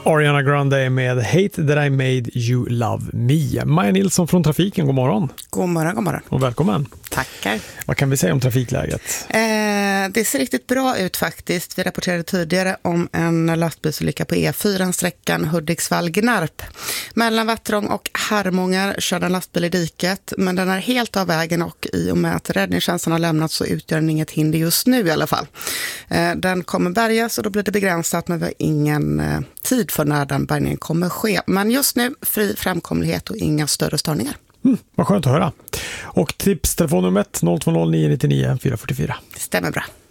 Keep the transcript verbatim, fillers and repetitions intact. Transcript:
Ariana Grande med Hate That I Made You Love Me. Maja Nilsson från Trafiken, god morgon. God morgon, god morgon. Och välkommen. Tackar. Vad kan vi säga om trafikläget? Eh, det ser riktigt bra ut faktiskt. Vi rapporterade tidigare om en lastbilsolycka på E fyra, sträckan Hudiksvall-Gnarp. Mellan Vattrång och Harmånger körde en lastbil i diket, men den är helt av vägen och i och med att räddningstjänsten har lämnat så utgör den inget hinder just nu i alla fall. Eh, den kommer bärgas och då blir det begränsat, men vi har ingen eh, tid för när den bärgningen kommer ske. Men just nu fri framkomlighet och inga större störningar. Mm, vad skönt att höra. Och tips telefonnumret noll två noll nio nio nio fyra fyra fyra. Stämmer bra.